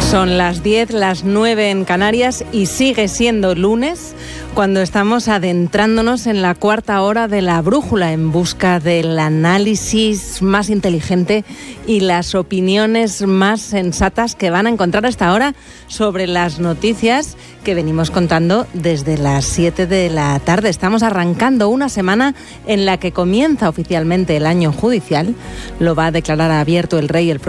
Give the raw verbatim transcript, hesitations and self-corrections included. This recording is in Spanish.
Son las diez, las nueve en Canarias y sigue siendo lunes cuando estamos adentrándonos en la cuarta hora de La Brújula en busca del análisis más inteligente y las opiniones más sensatas que van a encontrar hasta ahora sobre las noticias que venimos contando desde las siete de la tarde. Estamos arrancando una semana en la que comienza oficialmente el año judicial. Lo va a declarar abierto el Rey el próximo